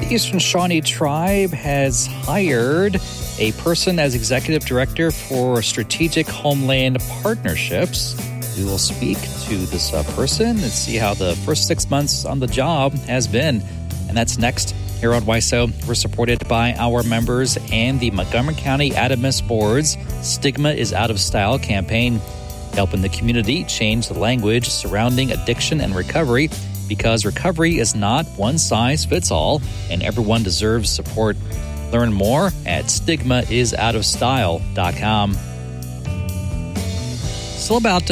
The Eastern Shawnee Tribe has hired a person as executive director for strategic homeland partnerships. We will speak to this person and see how the first 6 months on the job has been. And that's next here on WISO. We're supported by our members and the Montgomery County Adamus Board's Stigma is Out of Style campaign, helping the community change the language surrounding addiction and recovery, because recovery is not one size fits all and everyone deserves support. Learn more at stigmaisoutofstyle.com. Still about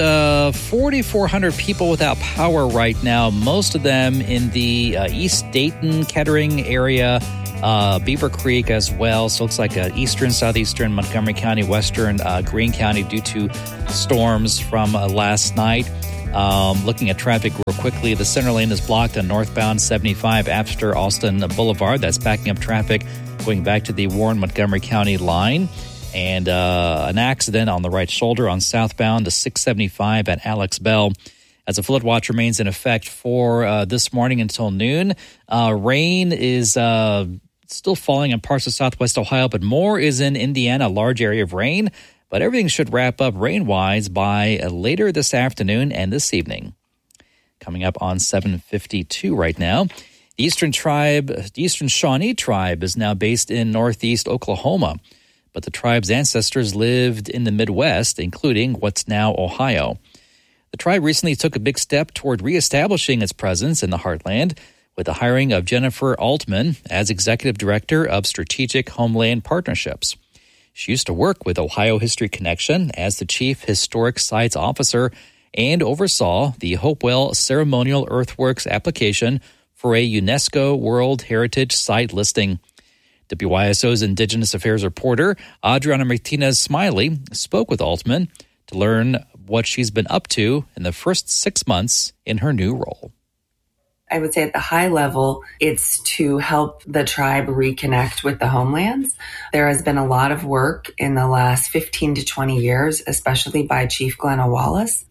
4,400 people without power right now, most of them in the East Dayton, Kettering area, Beaver Creek as well. So it looks like eastern, southeastern, Montgomery County, western, Greene County due to storms from last night. Looking at traffic real quickly, the center lane is blocked on northbound 75 Apster Austin Boulevard. That's backing up traffic going back to the Warren-Montgomery County line. And an accident on the right shoulder on southbound to 675 at Alex Bell. As a flood watch remains in effect for this morning until noon. Rain is still falling in parts of southwest Ohio, but more is in Indiana, a large area of rain. But everything should wrap up rain-wise by later this afternoon and this evening. Coming up on 7:52 right now. The Eastern Shawnee Tribe is now based in northeast Oklahoma, but the tribe's ancestors lived in the Midwest, including what's now Ohio. The tribe recently took a big step toward reestablishing its presence in the heartland with the hiring of Jennifer Altman as executive director of Strategic Homeland Partnerships. She used to work with Ohio History Connection as the chief historic sites officer and oversaw the Hopewell Ceremonial Earthworks application for a UNESCO World Heritage Site listing. WYSO's Indigenous Affairs reporter Adriana Martinez-Smiley spoke with Altman to learn what she's been up to in the first 6 months in her new role. I would say at the high level, it's to help the tribe reconnect with the homelands. There has been a lot of work in the last 15 to 20 years, especially by Chief Glenna Wallace.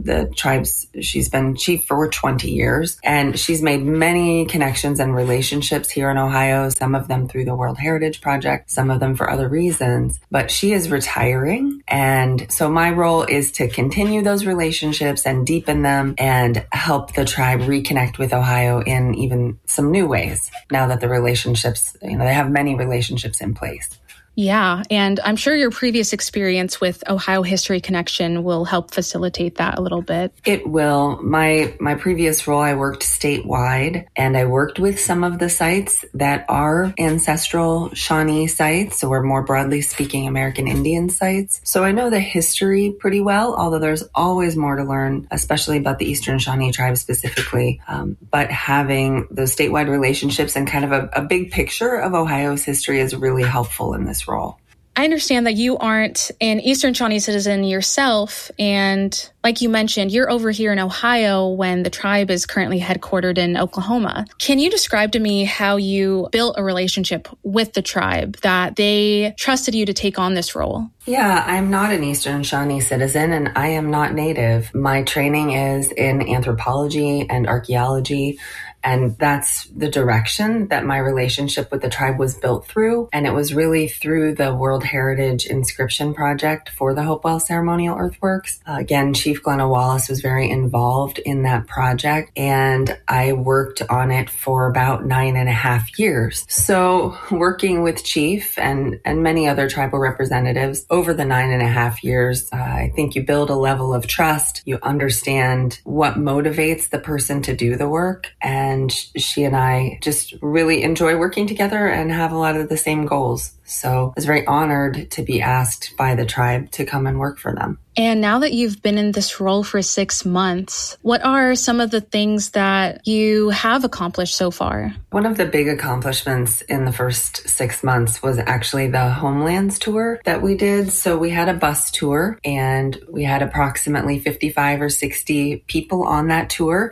She's been chief for 20 years, and she's made many connections and relationships here in Ohio, some of them through the World Heritage Project, some of them for other reasons. But she is retiring, and so my role is to continue those relationships and deepen them and help the tribe reconnect with Ohio in even some new ways now that the relationships, they have many relationships in place. Yeah, and I'm sure your previous experience with Ohio History Connection will help facilitate that a little bit. It will. My previous role, I worked statewide, and I worked with some of the sites that are ancestral Shawnee sites, or more broadly speaking, American Indian sites. So I know the history pretty well, although there's always more to learn, especially about the Eastern Shawnee tribe specifically. But having those statewide relationships and kind of a big picture of Ohio's history is really helpful in this role. I understand that you aren't an Eastern Shawnee citizen yourself, and like you mentioned, you're over here in Ohio when the tribe is currently headquartered in Oklahoma. Can you describe to me how you built a relationship with the tribe, that they trusted you to take on this role? Yeah, I'm not an Eastern Shawnee citizen, and I am not native. My training is in anthropology and archaeology, and that's the direction that my relationship with the tribe was built through. And it was really through the World Heritage Inscription Project for the Hopewell Ceremonial Earthworks. Again, Chief Glenna Wallace was very involved in that project, and I worked on it for about 9.5 years. So working with Chief and many other tribal representatives over the 9.5 years, I think you build a level of trust. You understand what motivates the person to do the work, and she and I just really enjoy working together and have a lot of the same goals. So I was very honored to be asked by the tribe to come and work for them. And now that you've been in this role for 6 months, what are some of the things that you have accomplished so far? One of the big accomplishments in the first 6 months was actually the Homelands tour that we did. So we had a bus tour, and we had approximately 55 or 60 people on that tour.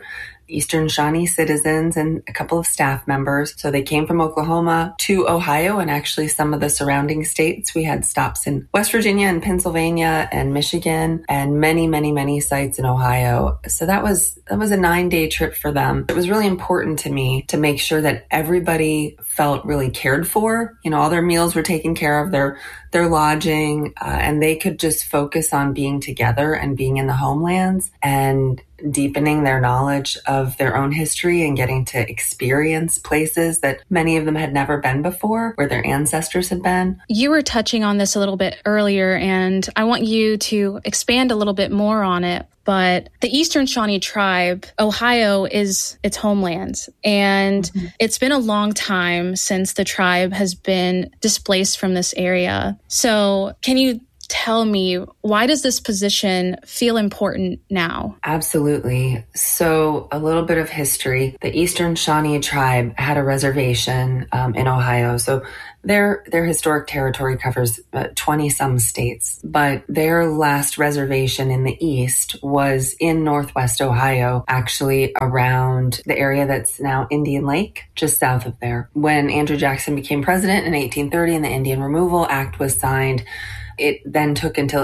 Eastern Shawnee citizens and a couple of staff members. So they came from Oklahoma to Ohio and actually some of the surrounding states. We had stops in West Virginia and Pennsylvania and Michigan and many, many, many sites in Ohio. So that was a 9-day trip for them. It was really important to me to make sure that everybody felt really cared for. All their meals were taken care of, their lodging, and they could just focus on being together and being in the homelands and deepening their knowledge of their own history and getting to experience places that many of them had never been before, where their ancestors had been. You were touching on this a little bit earlier, and I want you to expand a little bit more on it. But the Eastern Shawnee Tribe, Ohio is its homeland. And it's been a long time since the tribe has been displaced from this area. So can you tell me, why does this position feel important now? Absolutely. So a little bit of history. The Eastern Shawnee Tribe had a reservation in Ohio. So their historic territory covers 20-some states, but their last reservation in the east was in Northwest Ohio, actually around the area that's now Indian Lake, just south of there. When Andrew Jackson became president in 1830 and the Indian Removal Act was signed, it then took until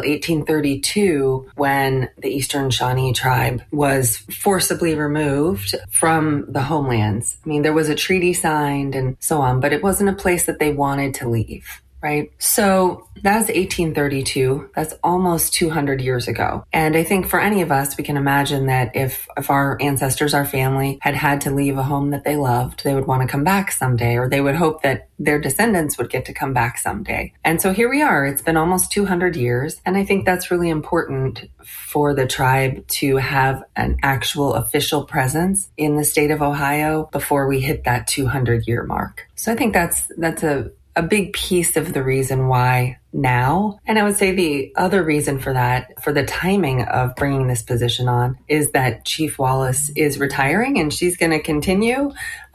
1832 when the Eastern Shawnee Tribe was forcibly removed from the homelands. I mean, there was a treaty signed and so on, but it wasn't a place that they wanted to leave, right? So that was 1832. That's almost 200 years ago. And I think for any of us, we can imagine that if our ancestors, our family, had to leave a home that they loved, they would want to come back someday, or they would hope that their descendants would get to come back someday. And so here we are. It's been almost 200 years. And I think that's really important for the tribe to have an actual official presence in the state of Ohio before we hit that 200-year mark. So I think that's a big piece of the reason why now. And I would say the other reason for that, for the timing of bringing this position on, is that Chief Wallace is retiring and she's going to continue,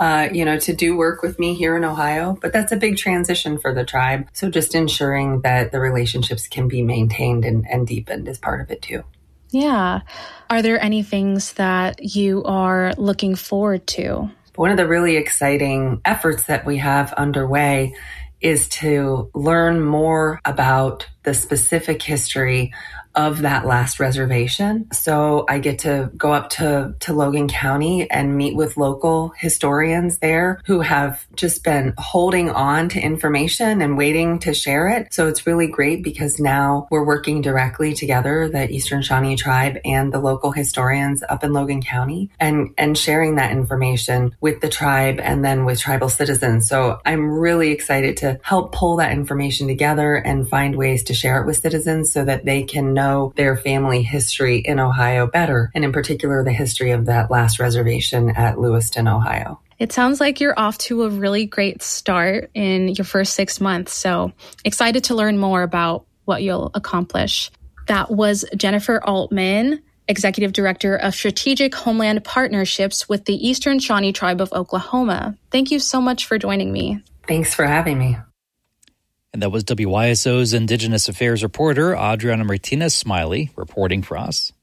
to do work with me here in Ohio. But that's a big transition for the tribe. So just ensuring that the relationships can be maintained and deepened is part of it too. Yeah. Are there any things that you are looking forward to? One of the really exciting efforts that we have underway is to learn more about the specific history of that last reservation. So I get to go up to Logan County and meet with local historians there who have just been holding on to information and waiting to share it. So it's really great because now we're working directly together, the Eastern Shawnee Tribe and the local historians up in Logan County, and sharing that information with the tribe and then with tribal citizens. So I'm really excited to help pull that information together and find ways to share it with citizens so that they can know their family history in Ohio better, and in particular, the history of that last reservation at Lewiston, Ohio. It sounds like you're off to a really great start in your first 6 months, so excited to learn more about what you'll accomplish. That was Jennifer Altman, Executive Director of Strategic Homeland Partnerships with the Eastern Shawnee Tribe of Oklahoma. Thank you so much for joining me. Thanks for having me. And that was WYSO's Indigenous Affairs reporter, Adriana Martinez-Smiley, reporting for us.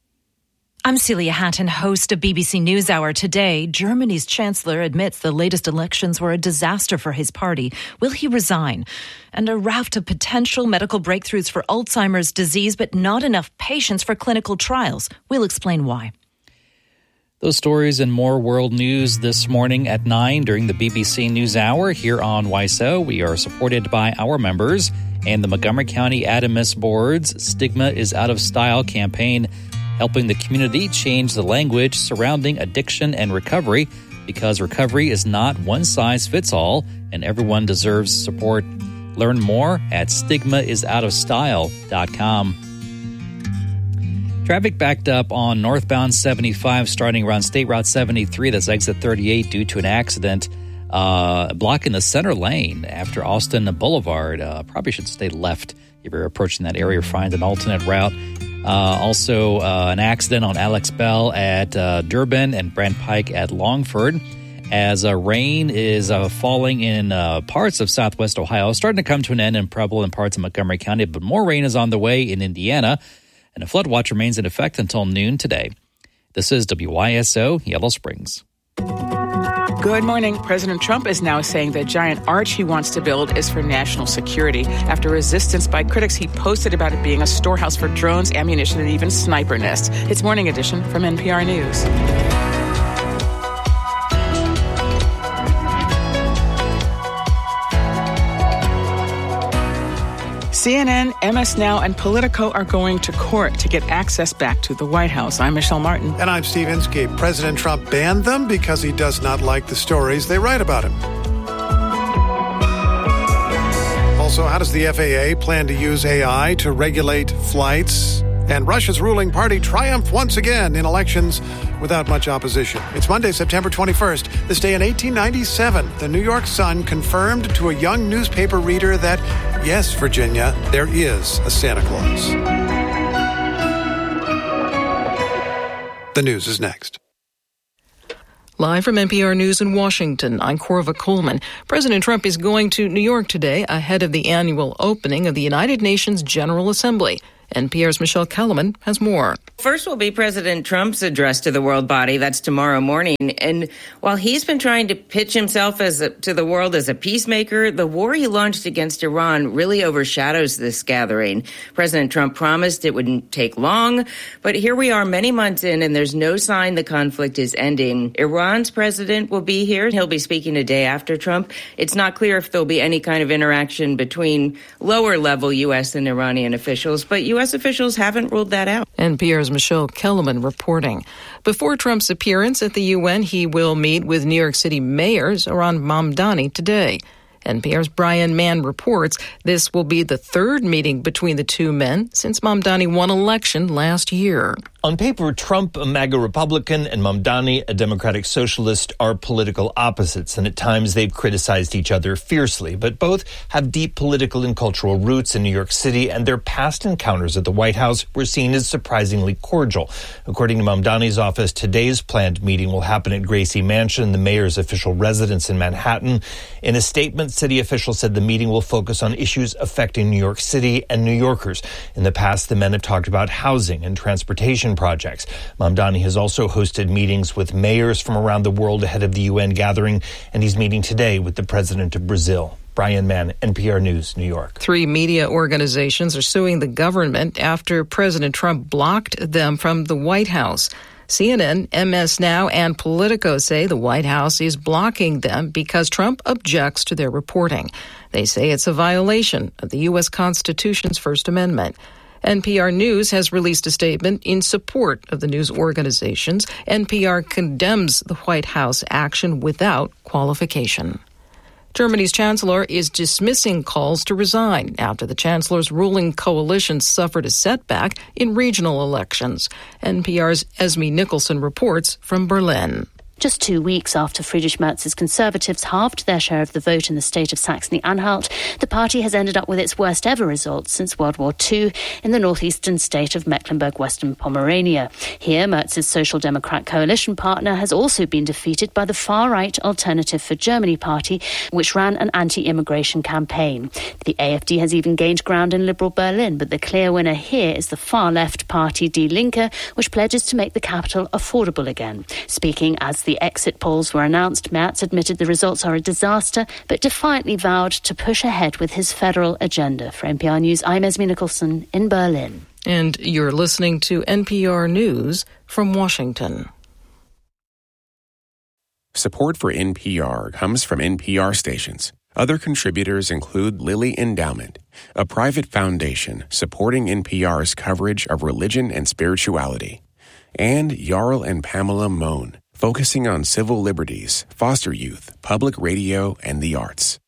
I'm Celia Hatton, host of BBC NewsHour. Today, Germany's chancellor admits the latest elections were a disaster for his party. Will he resign? And a raft of potential medical breakthroughs for Alzheimer's disease, but not enough patients for clinical trials. We'll explain why. Those stories and more world news this morning at 9 during the BBC NewsHour here on WYSO. We are supported by our members and the Montgomery County Adamus Board's Stigma is Out of Style campaign, helping the community change the language surrounding addiction and recovery, because recovery is not one size fits all and everyone deserves support. Learn more at stigmaisoutofstyle.com. Traffic backed up on northbound 75 starting around State Route 73, that's exit 38, due to an accident blocking the center lane after Austin Boulevard. Probably should stay left if you're approaching that area or find an alternate route. Also, an accident on Alex Bell at Durbin and Brant Pike at Longford, as rain is falling in parts of southwest Ohio, starting to come to an end in Preble and parts of Montgomery County, but more rain is on the way in Indiana. And a flood watch remains in effect until noon today. This is WYSO Yellow Springs. Good morning. President Trump is now saying the giant arch he wants to build is for national security. After resistance by critics, he posted about it being a storehouse for drones, ammunition, and even sniper nests. It's Morning Edition from NPR News. CNN, MS Now, and Politico are going to court to get access back to the White House. I'm Michelle Martin. And I'm Steve Inskeep. President Trump banned them because he does not like the stories they write about him. Also, how does the FAA plan to use AI to regulate flights? And Russia's ruling party triumphed once again in elections without much opposition. It's Monday, September 21st. This day in 1897, the New York Sun confirmed to a young newspaper reader that, yes, Virginia, there is a Santa Claus. The news is next. Live from NPR News in Washington, I'm Corva Coleman. President Trump is going to New York today ahead of the annual opening of the United Nations General Assembly. NPR's Michelle Kellerman has more. First will be President Trump's address to the world body. That's tomorrow morning. And while he's been trying to pitch himself to the world as a peacemaker, the war he launched against Iran really overshadows this gathering. President Trump promised it wouldn't take long, but here we are many months in, and there's no sign the conflict is ending. Iran's president will be here. He'll be speaking a day after Trump. It's not clear if there'll be any kind of interaction between lower-level U.S. and Iranian officials, but U.S. officials haven't ruled that out. NPR's Michelle Kellerman reporting. Before Trump's appearance at the UN, he will meet with New York City Mayor Zohran Mamdani today. NPR's Brian Mann reports this will be the third meeting between the two men since Mamdani won election last year. On paper, Trump, a MAGA Republican, and Mamdani, a Democratic Socialist, are political opposites, and at times they've criticized each other fiercely. But both have deep political and cultural roots in New York City, and their past encounters at the White House were seen as surprisingly cordial. According to Mamdani's office, today's planned meeting will happen at Gracie Mansion, the mayor's official residence in Manhattan. In a statement, city officials said the meeting will focus on issues affecting New York City and New Yorkers. In the past, the men have talked about housing and transportation projects. Mamdani has also hosted meetings with mayors from around the world ahead of the UN gathering, and he's meeting today with the president of Brazil. Brian Mann, NPR News, New York. 3 media organizations are suing the government after President Trump blocked them from the White House. CNN, MS Now, and Politico say the White House is blocking them because Trump objects to their reporting. They say it's a violation of the U.S. Constitution's First Amendment. NPR News has released a statement in support of the news organizations. NPR condemns the White House action without qualification. Germany's chancellor is dismissing calls to resign after the chancellor's ruling coalition suffered a setback in regional elections. NPR's Esme Nicholson reports from Berlin. Just 2 weeks after Friedrich Merz's Conservatives halved their share of the vote in the state of Saxony-Anhalt, the party has ended up with its worst ever results since World War II in the northeastern state of Mecklenburg-Western Pomerania. Here, Merz's Social Democrat coalition partner has also been defeated by the far-right Alternative for Germany party, which ran an anti-immigration campaign. The AfD has even gained ground in liberal Berlin, but the clear winner here is the far-left party Die Linke, which pledges to make the capital affordable again. Speaking as the exit polls were announced, Merz admitted the results are a disaster, but defiantly vowed to push ahead with his federal agenda. For NPR News, I'm Esme Nicholson in Berlin. And you're listening to NPR News from Washington. Support for NPR comes from NPR stations. Other contributors include Lilly Endowment, a private foundation supporting NPR's coverage of religion and spirituality, and Jarl and Pamela Mohn, focusing on civil liberties, foster youth, public radio, and the arts.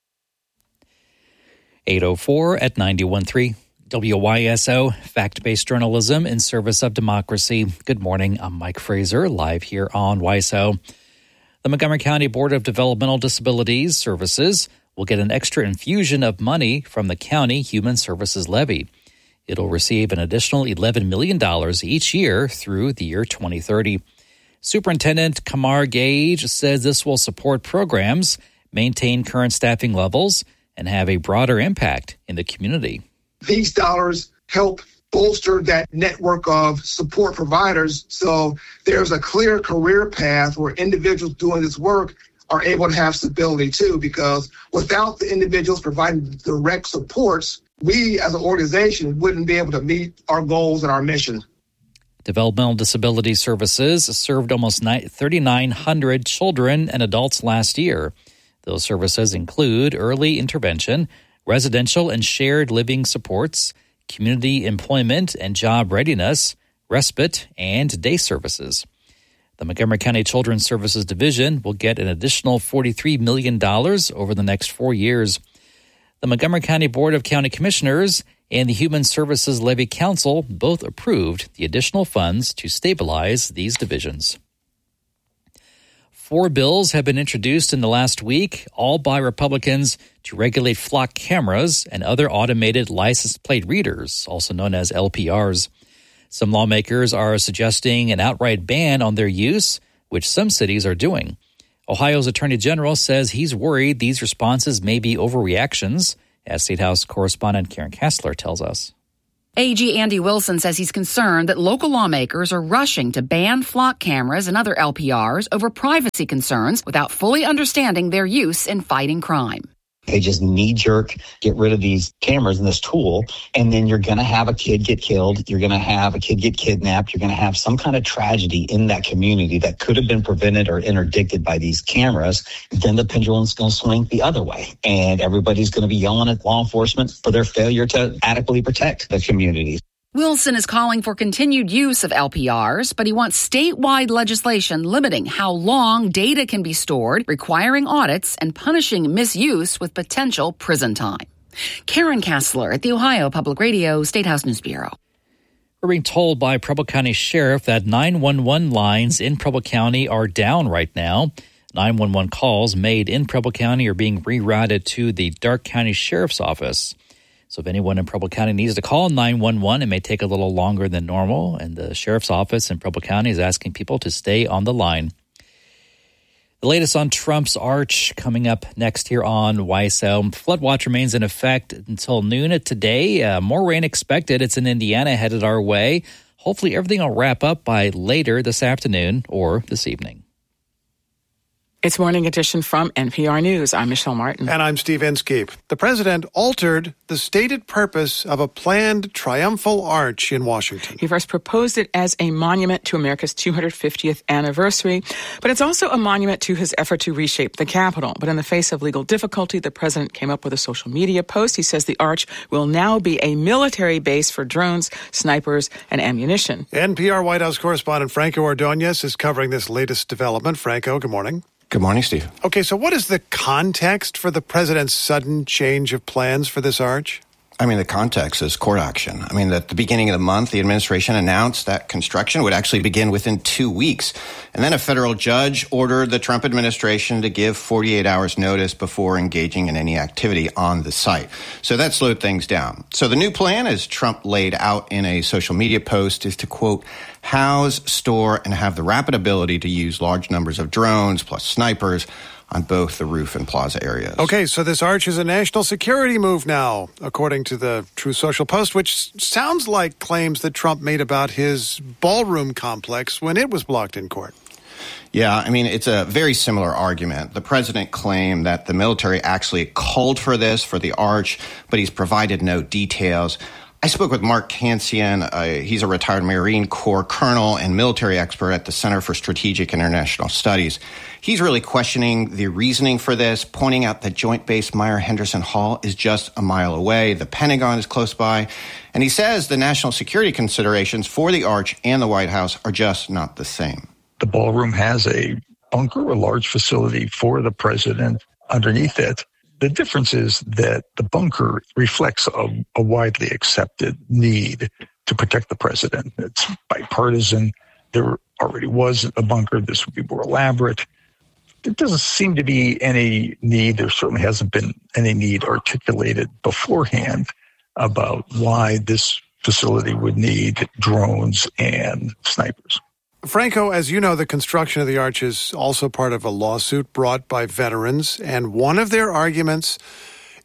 804 at 91.3 WYSO, fact-based journalism in service of democracy. Good morning, I'm Mike Fraser, live here on WYSO. The Montgomery County Board of Developmental Disabilities Services will get an extra infusion of money from the county Human Services Levy. It'll receive an additional $11 million each year through the year 2030. Superintendent Kamar Gage says this will support programs, maintain current staffing levels, and have a broader impact in the community. These dollars help bolster that network of support providers. So there's a clear career path where individuals doing this work are able to have stability too, because without the individuals providing direct supports, we as an organization wouldn't be able to meet our goals and our mission. Developmental Disability Services served almost 3,900 children and adults last year. Those services include early intervention, residential and shared living supports, community employment and job readiness, respite, and day services. The Montgomery County Children's Services Division will get an additional $43 million over the next 4 years. The Montgomery County Board of County Commissioners and the Human Services Levy Council both approved the additional funds to stabilize these divisions. 4 bills have been introduced in the last week, all by Republicans, to regulate flock cameras and other automated license plate readers, also known as LPRs. Some lawmakers are suggesting an outright ban on their use, which some cities are doing. Ohio's Attorney General says he's worried these responses may be overreactions, as State House correspondent Karen Kassler tells us. AG Andy Wilson says he's concerned that local lawmakers are rushing to ban flock cameras and other LPRs over privacy concerns without fully understanding their use in fighting crime. They just knee-jerk get rid of these cameras and this tool, and then you're going to have a kid get killed. You're going to have a kid get kidnapped. You're going to have some kind of tragedy in that community that could have been prevented or interdicted by these cameras. Then the pendulum's going to swing the other way, and everybody's going to be yelling at law enforcement for their failure to adequately protect the community. Wilson is calling for continued use of LPRs, but he wants statewide legislation limiting how long data can be stored, requiring audits, and punishing misuse with potential prison time. Karen Kassler at the Ohio Public Radio State House News Bureau. We're being told by Preble County Sheriff that 911 lines in Preble County are down right now. 911 calls made in Preble County are being rerouted to the Darke County Sheriff's Office. So if anyone in Preble County needs to call 911, it may take a little longer than normal, and the Sheriff's Office in Preble County is asking people to stay on the line. The latest on Trump's arch coming up next here on YSL. Flood watch remains in effect until noon today. More rain expected. It's in Indiana headed our way. Hopefully everything will wrap up by later this afternoon or this evening. It's Morning Edition from NPR News. I'm Michelle Martin. And I'm Steve Inskeep. The president altered the stated purpose of a planned triumphal arch in Washington. He first proposed it as a monument to America's 250th anniversary, but it's also a monument to his effort to reshape the Capitol. But in the face of legal difficulty, the president came up with a social media post. He says the arch will now be a military base for drones, snipers, and ammunition. NPR White House correspondent Franco Ordonez is covering this latest development. Franco, good morning. Good morning, Steve. Okay, so what is the context for the president's sudden change of plans for this arch? I mean, the context is court action. I mean, at the beginning of the month, the administration announced that construction would actually begin within 2 weeks. And then a federal judge ordered the Trump administration to give 48 hours notice before engaging in any activity on the site. So that slowed things down. So the new plan, as Trump laid out in a social media post, is to, quote, house, store, and have the rapid ability to use large numbers of drones plus snipers on both the roof and plaza areas. Okay, so this arch is a national security move now, according to the True Social Post, which sounds like claims that Trump made about his ballroom complex when it was blocked in court. Yeah, I mean, it's a very similar argument. The president claimed that the military actually called for this, for the arch, but he's provided no details. I spoke with Mark Cancian. He's a retired Marine Corps colonel and military expert at the Center for Strategic International Studies. He's really questioning the reasoning for this, pointing out that Joint Base Meier-Henderson Hall is just a mile away. The Pentagon is close by. And he says the national security considerations for the arch and the White House are just not the same. The ballroom has a bunker, a large facility for the president underneath it. The difference is that the bunker reflects a widely accepted need to protect the president. It's bipartisan. There already was a bunker. This would be more elaborate. There doesn't seem to be any need. There certainly hasn't been any need articulated beforehand about why this facility would need drones and snipers. Franco, as you know, the construction of the arch is also part of a lawsuit brought by veterans, and one of their arguments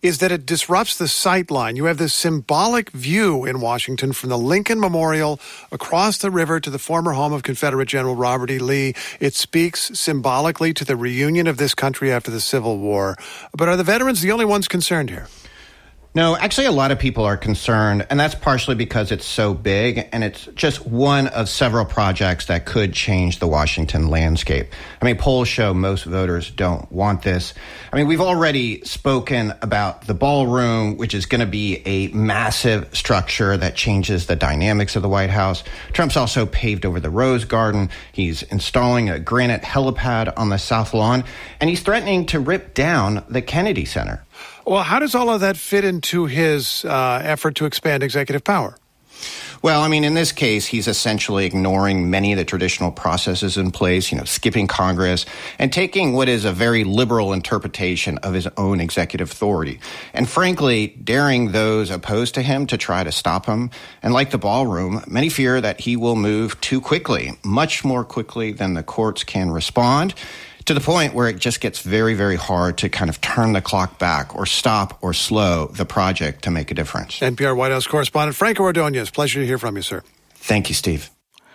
is that it disrupts the sight line. You have this symbolic view in Washington from the Lincoln Memorial across the river to the former home of Confederate General Robert E. Lee. It speaks symbolically to the reunion of this country after the Civil War. But are the veterans the only ones concerned here? No, actually, a lot of people are concerned, and that's partially because it's so big, and it's just one of several projects that could change the Washington landscape. I mean, polls show most voters don't want this. I mean, we've already spoken about the ballroom, which is going to be a massive structure that changes the dynamics of the White House. Trump's also paved over the Rose Garden. He's installing a granite helipad on the South Lawn, and he's threatening to rip down the Kennedy Center. Well, how does all of that fit into his effort to expand executive power? Well, I mean, in this case, he's essentially ignoring many of the traditional processes in place, skipping Congress and taking what is a very liberal interpretation of his own executive authority. And frankly, daring those opposed to him to try to stop him. And like the ballroom, many fear that he will move too quickly, much more quickly than the courts can respond, to the point where it just gets very, very hard to kind of turn the clock back or stop or slow the project to make a difference. NPR White House correspondent Franco Ordonez, pleasure to hear from you, sir. Thank you, Steve.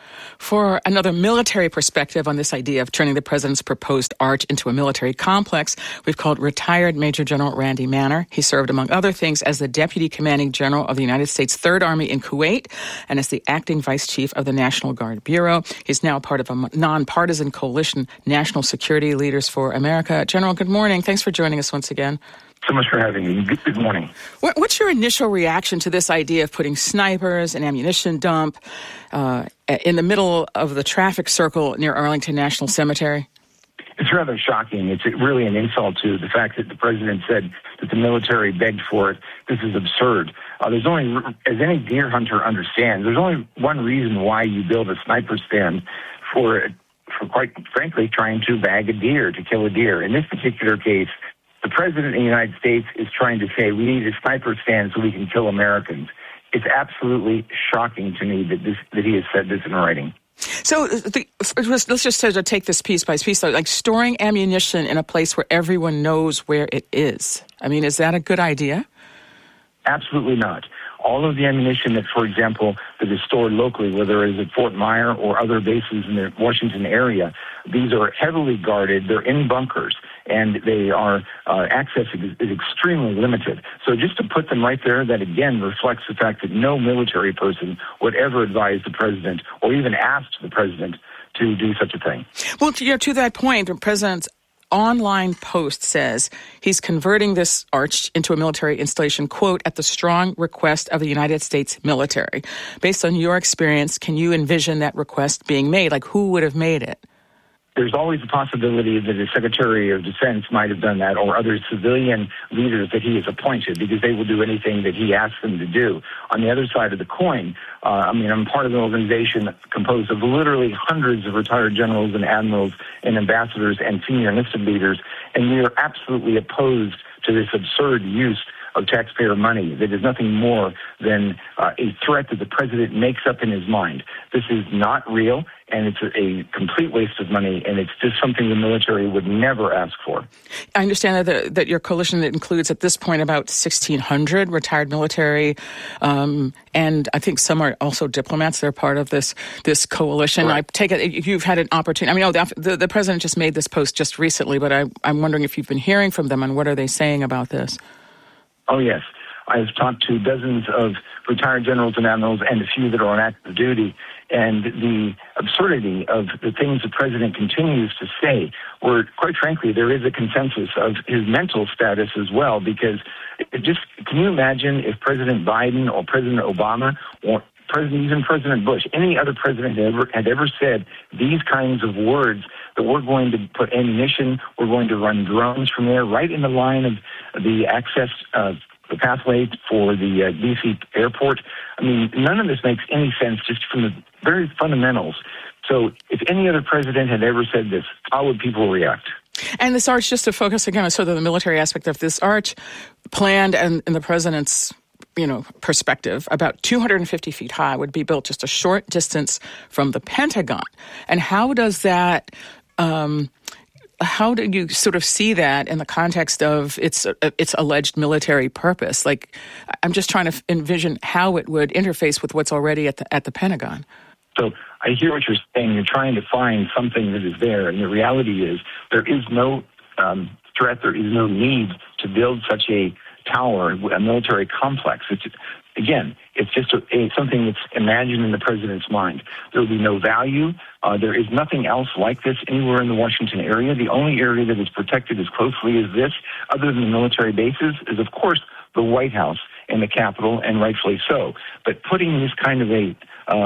For another military perspective on this idea of turning the president's proposed arch into a military complex, we've called retired Major General Randy Manner. He served, among other things, as the Deputy Commanding General of the United States Third Army in Kuwait and as the Acting Vice Chief of the National Guard Bureau. He's now part of a nonpartisan coalition, National Security Leaders for America. General, good morning. Thanks for joining us once again. So much for having me. Good morning. What's your initial reaction to this idea of putting snipers and ammunition dump in the middle of the traffic circle near Arlington National Cemetery? It's rather shocking. It's really an insult to the fact that the president said that the military begged for it. This is absurd. There's only, as any deer hunter understands, there's only one reason why you build a sniper stand for quite frankly, trying to bag a deer, to kill a deer. In this particular case, the president of the United States is trying to say we need a sniper stand so we can kill Americans. It's absolutely shocking to me that he has said this in writing. So let's just sort of take this piece by piece. Like storing ammunition in a place where everyone knows where it is. I mean, is that a good idea? Absolutely not. All of the ammunition that, for example, that is stored locally, whether it is at Fort Myer or other bases in the Washington area, these are heavily guarded. They're in bunkers, and they are access is extremely limited. So just to put them right there, that again reflects the fact that no military person would ever advise the president or even ask the president to do such a thing. Well, to that point, the president's online post says he's converting this arch into a military installation, quote, at the strong request of the United States military. Based on your experience, can you envision that request being made? Like, who would have made it? There's always a possibility that the Secretary of Defense might have done that, or other civilian leaders that he has appointed, because they will do anything that he asks them to do. On the other side of the coin, I'm part of an organization composed of literally hundreds of retired generals and admirals and ambassadors and senior enlisted leaders, and we are absolutely opposed to this absurd use of taxpayer money that is nothing more than a threat that the president makes up in his mind. This is not real, and it's a complete waste of money, and it's just something the military would never ask for. I understand that your coalition includes at this point about 1,600 retired military, and I think some are also diplomats. They're part of this coalition. Right. I take it you've had an opportunity. I mean, the president just made this post just recently, but I'm wondering if you've been hearing from them and what are they saying about this? Oh, yes. I've talked to dozens of retired generals and admirals and a few that are on active duty, and the absurdity of the things the president continues to say, where, quite frankly, there is a consensus of his mental status as well, because can you imagine if President Biden or President Obama or even President Bush, any other president had ever said these kinds of words, that we're going to put ammunition, we're going to run drones from there, right in the line of the access the pathway for the D.C. airport. I mean, none of this makes any sense just from the very fundamentals. So if any other president had ever said this, how would people react? And this arch, just to focus again on sort of the military aspect of this arch, planned and in the president's perspective, about 250 feet high, would be built just a short distance from the Pentagon. And how does that how do you sort of see that in the context of its alleged military purpose? Like, I'm just trying to envision how it would interface with what's already at the Pentagon. So I hear what you're saying. You're trying to find something that is there, and the reality is there is no threat. There is no need to build such a tower, a military complex. It's just something that's imagined in the president's mind. There will be no value. There is nothing else like this anywhere in the Washington area. The only area that is protected as closely as this, other than the military bases, is, of course, the White House and the Capitol, and rightfully so. But putting this kind of a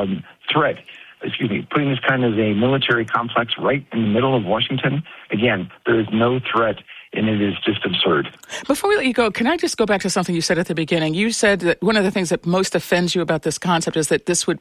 putting this kind of a military complex right in the middle of Washington, again, there is no threat, and it is just absurd. Before we let you go, can I just go back to something you said at the beginning? You said that one of the things that most offends you about this concept is that this would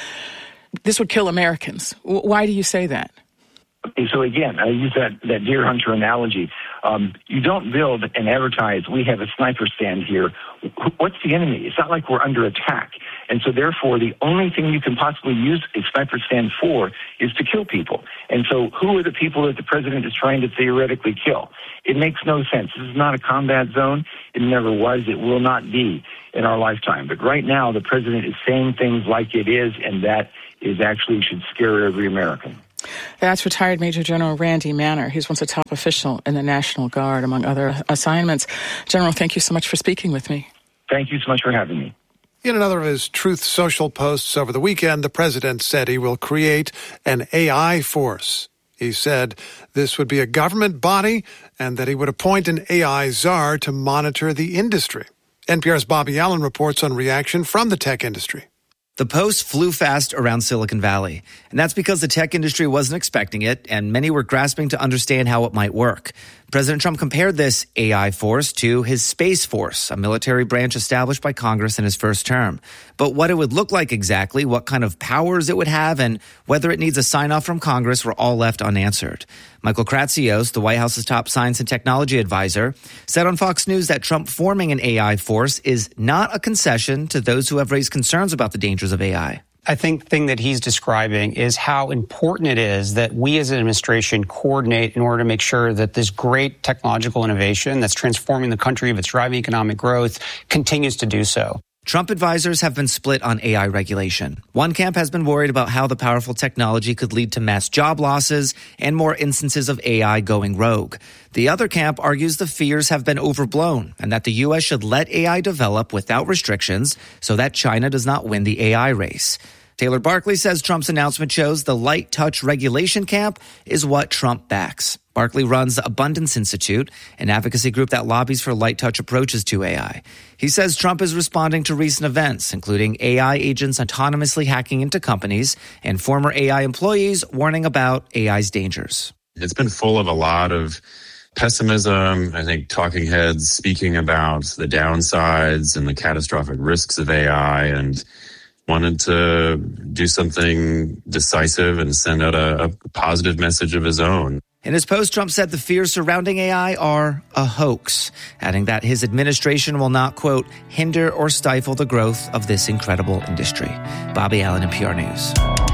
kill Americans. Why do you say that? Okay, so again, I use that deer hunter analogy. You don't build and advertise, we have a sniper stand here. What's the enemy? It's not like we're under attack. And so therefore, the only thing you can possibly use a sniper stand for is to kill people. And so who are the people that the president is trying to theoretically kill? It makes no sense. This is not a combat zone. It never was. It will not be in our lifetime. But right now, the president is saying things like it is, and that is actually should scare every American. That's retired Major General Randy Manner. He's once a top official in the National Guard, among other assignments. General, thank you so much for speaking with me. Thank you so much for having me. In another of his Truth Social posts over the weekend, the president said he will create an AI force. He said this would be a government body and that he would appoint an AI czar to monitor the industry. NPR's Bobby Allen reports on reaction from the tech industry. The post flew fast around Silicon Valley, and that's because the tech industry wasn't expecting it, and many were grasping to understand how it might work. President Trump compared this AI force to his Space Force, a military branch established by Congress in his first term. But what it would look like exactly, what kind of powers it would have, and whether it needs a sign-off from Congress were all left unanswered. Michael Kratsios, the White House's top science and technology advisor, said on Fox News that Trump forming an AI force is not a concession to those who have raised concerns about the dangers of AI. I think the thing that he's describing is how important it is that we as an administration coordinate in order to make sure that this great technological innovation that's transforming the country, that's driving economic growth, continues to do so. Trump advisors have been split on AI regulation. One camp has been worried about how the powerful technology could lead to mass job losses and more instances of AI going rogue. The other camp argues the fears have been overblown and that the U.S. should let AI develop without restrictions so that China does not win the AI race. Taylor Barkley says Trump's announcement shows the light touch regulation camp is what Trump backs. Barkley runs the Abundance Institute, an advocacy group that lobbies for light touch approaches to AI. He says Trump is responding to recent events, including AI agents autonomously hacking into companies and former AI employees warning about AI's dangers. It's been full of a lot of pessimism. I think talking heads speaking about the downsides and the catastrophic risks of AI, and wanted to do something decisive and send out a positive message of his own. In his post, Trump said the fears surrounding AI are a hoax, adding that his administration will not, quote, hinder or stifle the growth of this incredible industry. Bobby Allen, NPR News.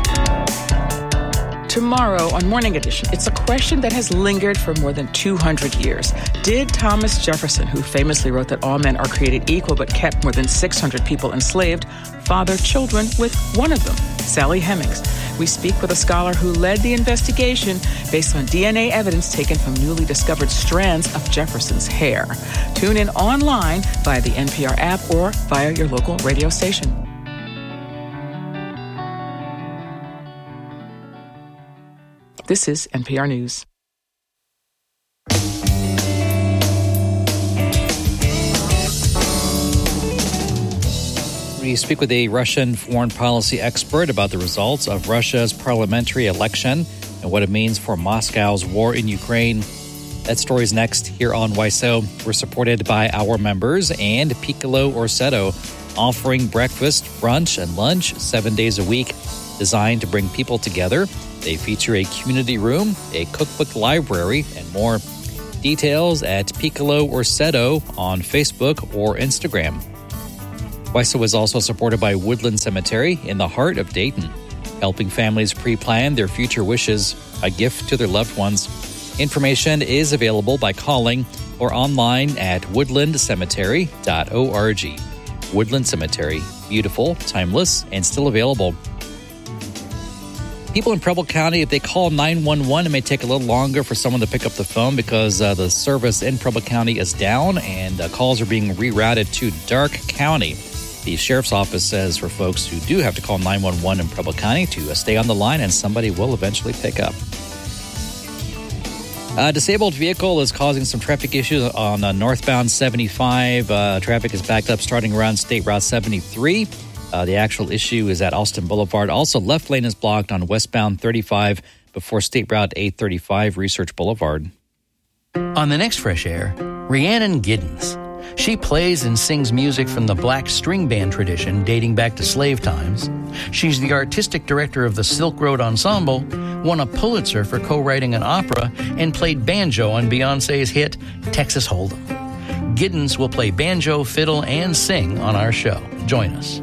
Tomorrow on Morning Edition, it's a question that has lingered for more than 200 years. Did Thomas Jefferson, who famously wrote that all men are created equal but kept more than 600 people enslaved, father children with one of them, Sally Hemings? We speak with a scholar who led the investigation based on DNA evidence taken from newly discovered strands of Jefferson's hair. Tune in online via the NPR app or via your local radio station. This is NPR News. We speak with a Russian foreign policy expert about the results of Russia's parliamentary election and what it means for Moscow's war in Ukraine. That story's next here on YSO. We're supported by our members and Piccolo Orsetto, offering breakfast, brunch, and lunch 7 days a week, designed to bring people together. They feature a community room, a cookbook library, and more. Details at Piccolo Orsetto on Facebook or Instagram. YSO is also supported by Woodland Cemetery in the heart of Dayton, helping families pre-plan their future wishes, a gift to their loved ones. Information is available by calling or online at woodlandcemetery.org. Woodland Cemetery, beautiful, timeless, and still available. People in Preble County, if they call 911, it may take a little longer for someone to pick up the phone because the service in Preble County is down and calls are being rerouted to Darke County. The sheriff's office says for folks who do have to call 911 in Preble County to stay on the line and somebody will eventually pick up. A disabled vehicle is causing some traffic issues on northbound 75. Traffic is backed up starting around State Route 73. The actual issue is at Austin Boulevard. Also, left lane is blocked on westbound 35 before State Route 835 Research Boulevard. On the next Fresh Air, Rhiannon Giddens. She plays and sings music from the black string band tradition dating back to slave times. She's the artistic director of the Silk Road Ensemble, won a Pulitzer for co-writing an opera, and played banjo on Beyoncé's hit Texas Hold'em. Giddens will play banjo, fiddle, and sing on our show. Join us.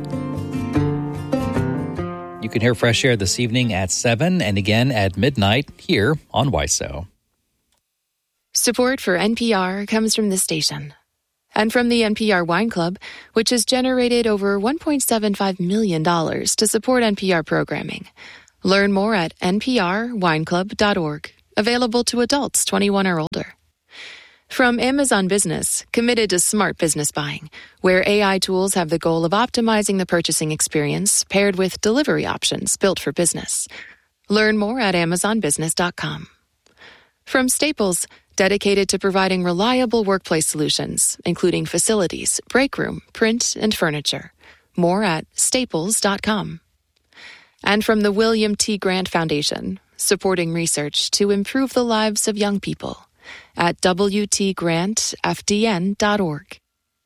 You can hear Fresh Air this evening at 7 and again at midnight here on WISO. Support for NPR comes from this station and from the NPR Wine Club, which has generated over $1.75 million to support NPR programming. Learn more at nprwineclub.org. Available to adults 21 or older. From Amazon Business, committed to smart business buying, where AI tools have the goal of optimizing the purchasing experience paired with delivery options built for business. Learn more at amazonbusiness.com. From Staples, dedicated to providing reliable workplace solutions, including facilities, break room, print, and furniture. More at staples.com. And from the William T. Grant Foundation, supporting research to improve the lives of young people at wtgrantfdn.org.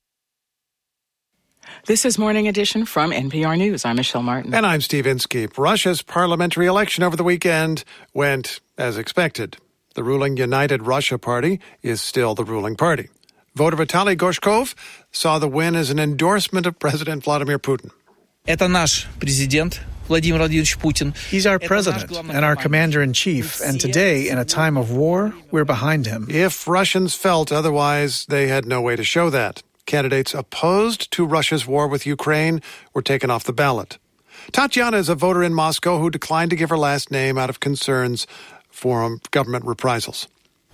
This is Morning Edition from NPR News. I'm Michelle Martin. And I'm Steve Inskeep. Russia's parliamentary election over the weekend went as expected. The ruling United Russia Party is still the ruling party. Voter Vitaly Gorshkov saw the win as an endorsement of President Vladimir Putin. Это наш президент Vladimir Vladimirovich Putin. He's our president and our commander-in-chief, and today, in a time of war, we're behind him. If Russians felt otherwise, they had no way to show that. Candidates opposed to Russia's war with Ukraine were taken off the ballot. Tatiana is a voter in Moscow who declined to give her last name out of concerns for government reprisals.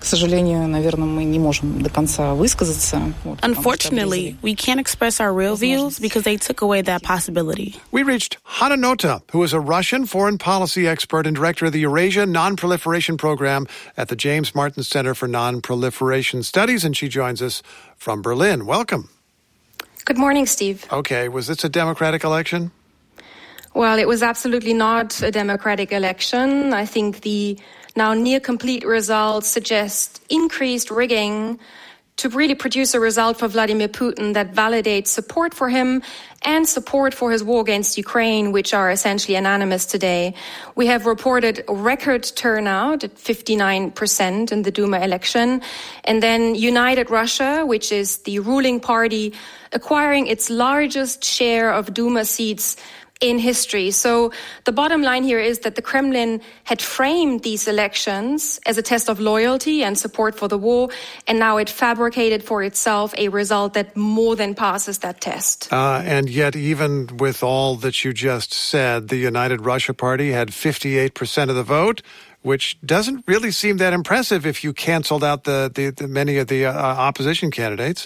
Unfortunately, we can't express our real views because they took away that possibility. We reached Hanna Nota, who is a Russian foreign policy expert and director of the Eurasia Non-Proliferation Program at the James Martin Center for Non-Proliferation Studies, and she joins us from Berlin. Welcome. Good morning, Steve. Okay, was this a democratic election? Well, it was absolutely not a democratic election. I think the now near-complete results suggest increased rigging to really produce a result for Vladimir Putin that validates support for him and support for his war against Ukraine, which are essentially unanimous today. We have reported a record turnout at 59% in the Duma election. And then United Russia, which is the ruling party, acquiring its largest share of Duma seats in history. So the bottom line here is that the Kremlin had framed these elections as a test of loyalty and support for the war, and now it fabricated for itself a result that more than passes that test. And yet, even with all that you just said, the United Russia Party had 58% of the vote, which doesn't really seem that impressive if you canceled out the many of the opposition candidates.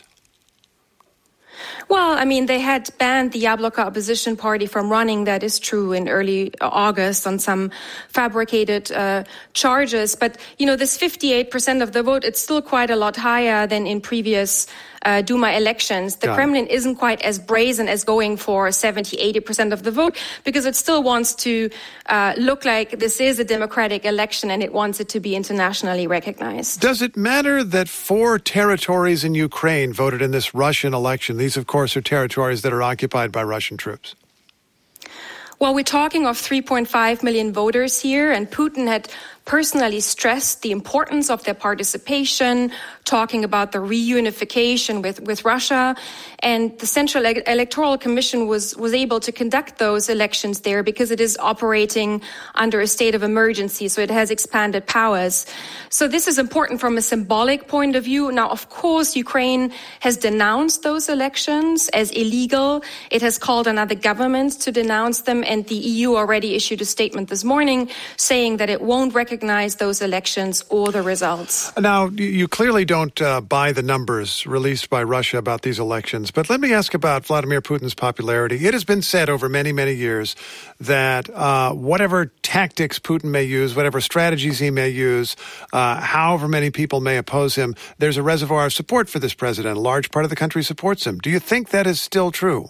Well, I mean, they had banned the Yabloko opposition party from running. That is true in early August on some fabricated charges. But, you know, this 58% of the vote, it's still quite a lot higher than in previous Duma elections. The Kremlin isn't quite as brazen as going for 70, 80% of the vote because it still wants to look like this is a democratic election and it wants it to be internationally recognized. Does it matter that 4 territories in Ukraine voted in this Russian election? These, of course, are territories that are occupied by Russian troops. Well, we're talking of 3.5 million voters here, and Putin had personally stressed the importance of their participation, talking about the reunification with Russia. And the Central Electoral Commission was able to conduct those elections there because it is operating under a state of emergency, so it has expanded powers. So this is important from a symbolic point of view. Now, of course, Ukraine has denounced those elections as illegal. It has called on other governments to denounce them, and the EU already issued a statement this morning saying that it won't recognize those elections or the results. Now, you clearly don't buy the numbers released by Russia about these elections, but let me ask about Vladimir Putin's popularity. It has been said over many, many years that whatever tactics Putin may use, whatever strategies he may use, however many people may oppose him, there's a reservoir of support for this president. A large part of the country supports him. Do you think that is still true?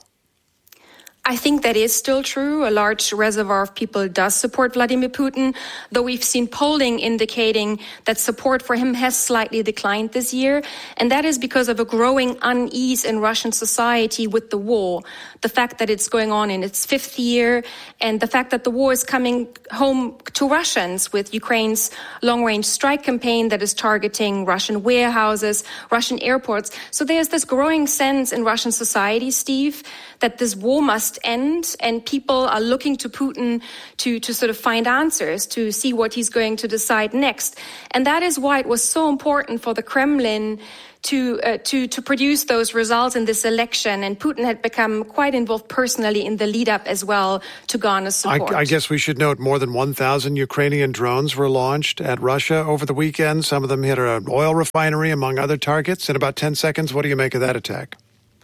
I think that is still true. A large reservoir of people does support Vladimir Putin, though we've seen polling indicating that support for him has slightly declined this year. And that is because of a growing unease in Russian society with the war. The fact that it's going on in its 5th year, and the fact that the war is coming home to Russians with Ukraine's long-range strike campaign that is targeting Russian warehouses, Russian airports. So there's this growing sense in Russian society, Steve, that this war must end, and people are looking to Putin to sort of find answers, to see what he's going to decide next. And that is why it was so important for the Kremlin to produce those results in this election. And Putin had become quite involved personally in the lead up as well to garner support. I guess we should note more than 1,000 Ukrainian drones were launched at Russia over the weekend. Some of them hit an oil refinery, among other targets. In about 10 seconds, what do you make of that attack?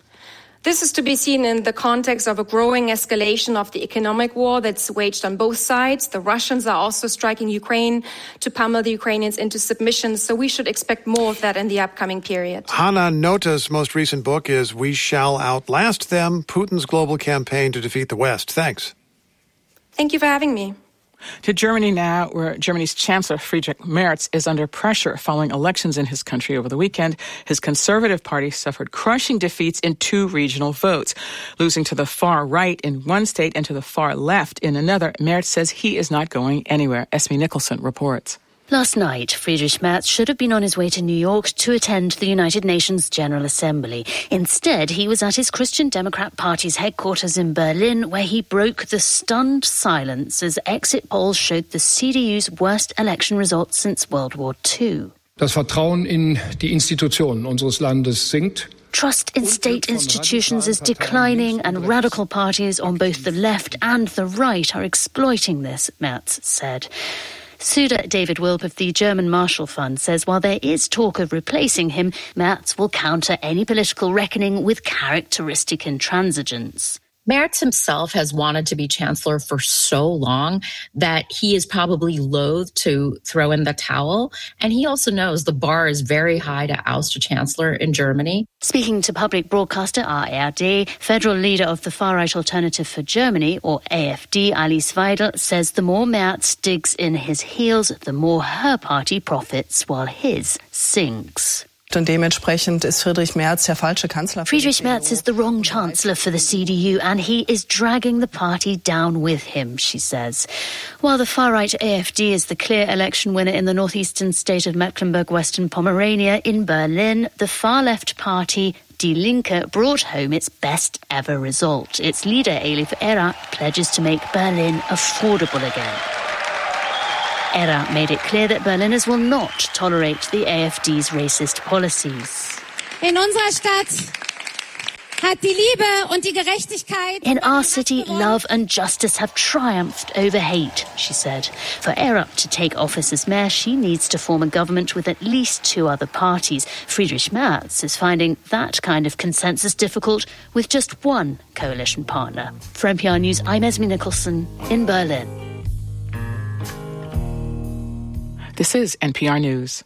This is to be seen in the context of a growing escalation of the economic war that's waged on both sides. The Russians are also striking Ukraine to pummel the Ukrainians into submission, so we should expect more of that in the upcoming period. Hanna Nota's most recent book is We Shall Outlast Them, Putin's Global Campaign to Defeat the West. Thanks. Thank you for having me. To Germany now, where Germany's Chancellor Friedrich Merz is under pressure following elections in his country over the weekend. His Conservative Party suffered crushing defeats in 2 regional votes, losing to the far right in one state and to the far left in another. Merz says he is not going anywhere. Esme Nicholson reports. Last night, Friedrich Merz should have been on his way to New York to attend the United Nations General Assembly. Instead, he was at his Christian Democrat Party's headquarters in Berlin, where he broke the stunned silence as exit polls showed the CDU's worst election results since World War II. Das Vertrauen in die Institutionen unseres Landes sinkt. Trust in state institutions is declining, and radical parties on both the left and the right are exploiting this, Merz said. Suda David Wilp of the German Marshall Fund says while there is talk of replacing him, Merz will counter any political reckoning with characteristic intransigence. Merz himself has wanted to be chancellor for so long that he is probably loath to throw in the towel. And he also knows the bar is very high to oust a chancellor in Germany. Speaking to public broadcaster ARD, federal leader of the far-right Alternative for Germany, or AfD, Alice Weidel, says the more Merz digs in his heels, the more her party profits while his sinks. Und dementsprechend ist Friedrich Merz der falsche Kanzler. Friedrich Merz is the wrong chancellor for the CDU, and he is dragging the party down with him, she says. While the far-right AfD is the clear election winner in the northeastern state of Mecklenburg-Western Pomerania, in Berlin, the far-left party Die Linke brought home its best ever result. Its leader, Elif Erra, pledges to make Berlin affordable again. Erra made it clear that Berliners will not tolerate the AfD's racist policies. In unserer Stadt hat die Liebe und die Gerechtigkeit. In our city, love and justice have triumphed over hate, she said. For Erra to take office as mayor, she needs to form a government with at least 2 other parties. Friedrich Merz is finding that kind of consensus difficult with just one coalition partner. For NPR News, I'm Esme Nicholson in Berlin. This is NPR News.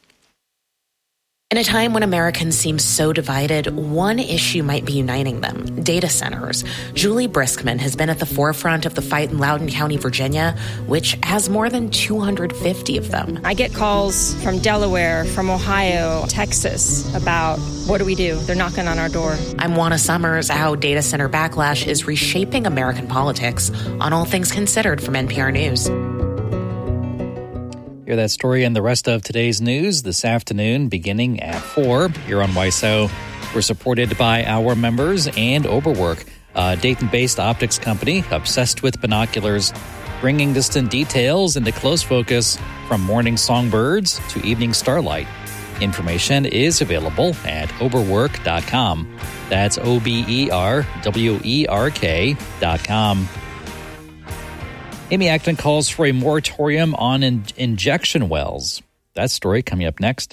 In a time when Americans seem so divided, one issue might be uniting them: data centers. Julie Briskman has been at the forefront of the fight in Loudoun County, Virginia, which has more than 250 of them. I get calls from Delaware, from Ohio, Texas about what do we do? They're knocking on our door. I'm Juana Summers. How data center backlash is reshaping American politics on All Things Considered from NPR News. Hear that story and the rest of today's news this afternoon beginning at 4 here on WISO. We're supported by our members and Overwork, a Dayton-based optics company obsessed with binoculars, bringing distant details into close focus from morning songbirds to evening starlight. Information is available at overwork.com. That's OBERWERK.com. Amy Acton calls for a moratorium on injection wells. That story coming up next.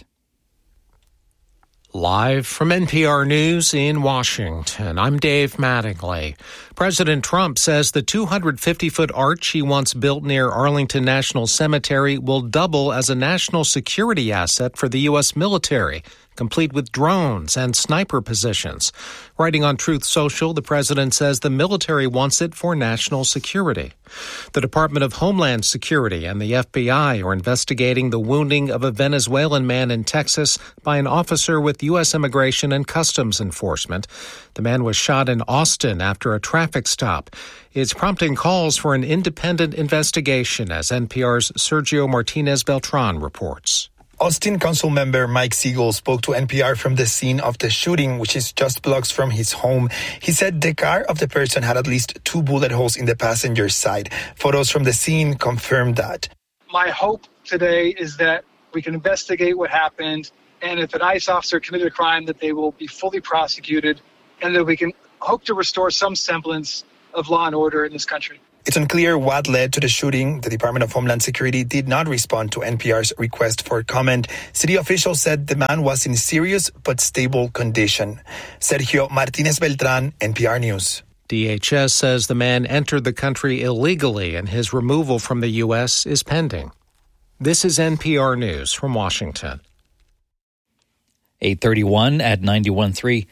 Live from NPR News in Washington, I'm Dave Mattingly. President Trump says the 250-foot arch he once built near Arlington National Cemetery will double as a national security asset for the U.S. military, complete with drones and sniper positions. Writing on Truth Social, the president says the military wants it for national security. The Department of Homeland Security and the FBI are investigating the wounding of a Venezuelan man in Texas by an officer with U.S. Immigration and Customs Enforcement. The man was shot in Austin after a traffic stop. It's prompting calls for an independent investigation, as NPR's Sergio Martinez Beltran reports. Austin Council member Mike Siegel spoke to NPR from the scene of the shooting, which is just blocks from his home. He said the car of the person had at least 2 bullet holes in the passenger side. Photos from the scene confirmed that. My hope today is that we can investigate what happened, and if an ICE officer committed a crime, that they will be fully prosecuted, and that we can hope to restore some semblance of law and order in this country. It's unclear what led to the shooting. The Department of Homeland Security did not respond to NPR's request for comment. City officials said the man was in serious but stable condition. Sergio Martinez Beltran, NPR News. DHS says the man entered the country illegally and his removal from the U.S. is pending. This is NPR News from Washington. 8:31 at 91.3.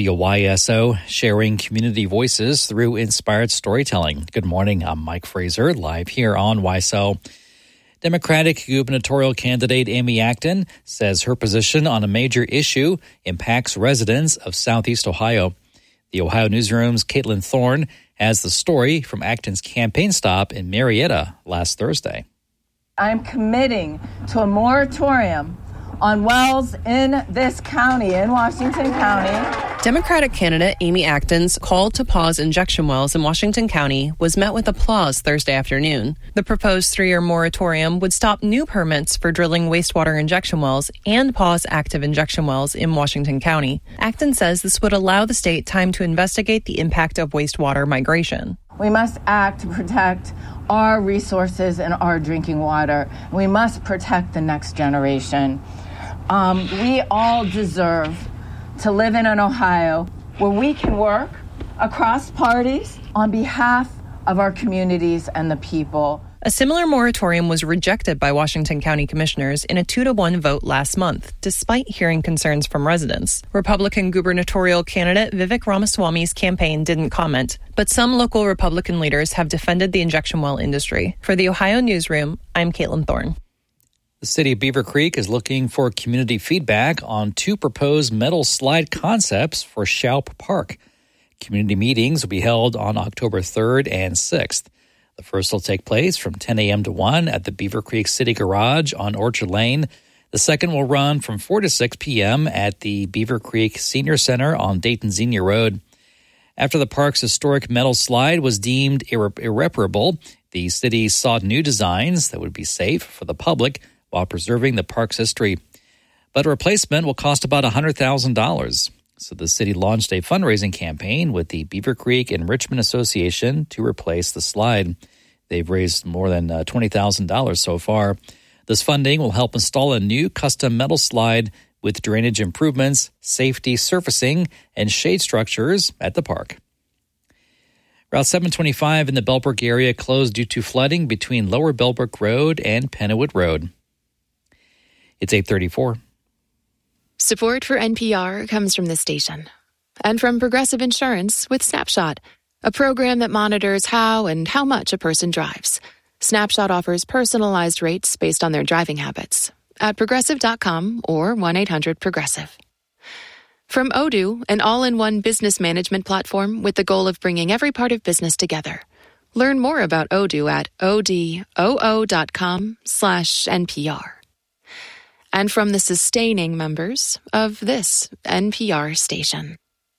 WYSO, sharing community voices through inspired storytelling. Good morning, I'm Mike Fraser, live here on WYSO. Democratic gubernatorial candidate Amy Acton says her position on a major issue impacts residents of Southeast Ohio. The Ohio Newsroom's Caitlin Thorne has the story from Acton's campaign stop in Marietta last Thursday. I'm committing to a moratorium on wells in this county, in Washington County. Democratic candidate Amy Acton's call to pause injection wells in Washington County was met with applause Thursday afternoon. The proposed 3-year moratorium would stop new permits for drilling wastewater injection wells and pause active injection wells in Washington County. Acton says this would allow the state time to investigate the impact of wastewater migration. We must act to protect our resources and our drinking water. We must protect the next generation. We all deserve to live in an Ohio where we can work across parties on behalf of our communities and the people. A similar moratorium was rejected by Washington County commissioners in a 2-1 vote last month, despite hearing concerns from residents. Republican gubernatorial candidate Vivek Ramaswamy's campaign didn't comment, but some local Republican leaders have defended the injection well industry. For the Ohio Newsroom, I'm Caitlin Thorne. The city of Beaver Creek is looking for community feedback on 2 proposed metal slide concepts for Shoup Park. Community meetings will be held on October 3rd and 6th. The first will take place from 10 a.m. to 1 at the Beaver Creek City Garage on Orchard Lane. The second will run from 4 to 6 p.m. at the Beaver Creek Senior Center on Dayton-Xenia Road. After the park's historic metal slide was deemed irreparable, the city sought new designs that would be safe for the public while preserving the park's history. But a replacement will cost about $100,000. So the city launched a fundraising campaign with the Beaver Creek Enrichment Association to replace the slide. They've raised more than $20,000 so far. This funding will help install a new custom metal slide with drainage improvements, safety surfacing, and shade structures at the park. Route 725 in the Bellbrook area closed due to flooding between Lower Bellbrook Road and Pennewood Road. It's 8:34. Support for NPR comes from this station and from Progressive Insurance with Snapshot, a program that monitors how and how much a person drives. Snapshot offers personalized rates based on their driving habits at Progressive.com or 1-800-PROGRESSIVE. From Odoo, an all-in-one business management platform with the goal of bringing every part of business together. Learn more about Odoo at odoo.com/NPR. And from the sustaining members of this NPR station.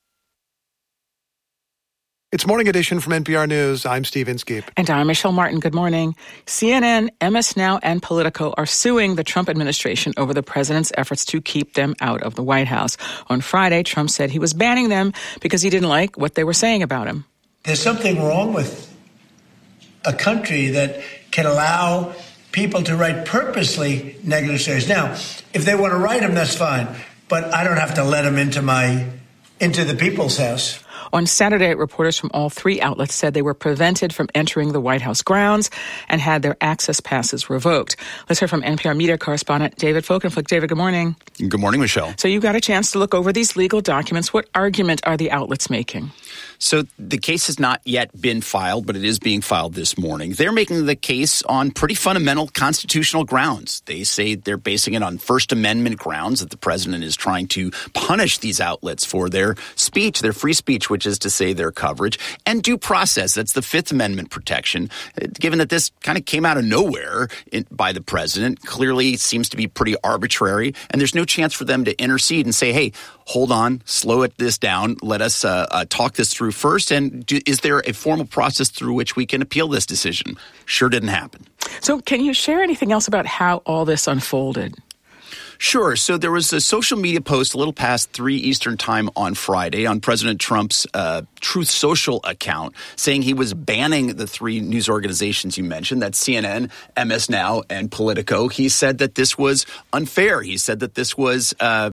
It's Morning Edition from NPR News. I'm Steve Inskeep. And I'm Michelle Martin. Good morning. CNN, MS Now, and Politico are suing the Trump administration over the president's efforts to keep them out of the White House. On Friday, Trump said he was banning them because he didn't like what they were saying about him. There's something wrong with a country that can allow people to write purposely negative stories. Now, if they want to write them, that's fine. But I don't have to let them into the people's house. On Saturday, reporters from all three outlets said they were prevented from entering the White House grounds and had their access passes revoked. Let's hear from NPR media correspondent David Folkenflik. David, good morning. Good morning, Michelle. So you got a chance to look over these legal documents. What argument are the outlets making? So the case has not yet been filed, but it is being filed this morning. They're making the case on pretty fundamental constitutional grounds. They say they're basing it on First Amendment grounds, that the president is trying to punish these outlets for their speech, their free speech, which is to say their coverage, and due process. That's the Fifth Amendment protection. Given that this kind of came out of nowhere by the president, clearly seems to be pretty arbitrary, and there's no chance for them to intercede and say, hey, hold on, slow this down, let us talk this through first, and is there a formal process through which we can appeal this decision? Sure didn't happen. So can you share anything else about how all this unfolded? Sure. So there was a social media post a little past 3 Eastern time on Friday on President Trump's Truth Social account saying he was banning the three news organizations you mentioned, that's CNN, MS Now, and Politico. He said that this was unfair. He said that this was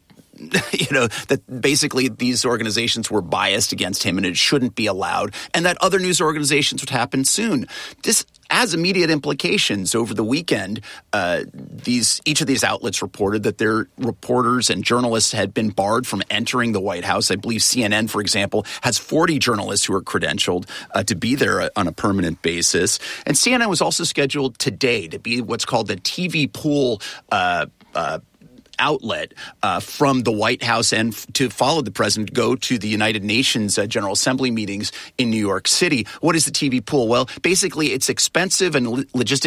that basically these organizations were biased against him and it shouldn't be allowed, and that other news organizations would happen soon. This has immediate implications. Over the weekend, each of these outlets reported that their reporters and journalists had been barred from entering the White House. I believe CNN, for example, has 40 journalists who are credentialed to be there on a permanent basis. And CNN was also scheduled today to be what's called the TV pool outlet from the White House and to follow the president go to the United Nations General Assembly meetings in New York City. What is the TV pool? Well, basically, it's expensive and logistically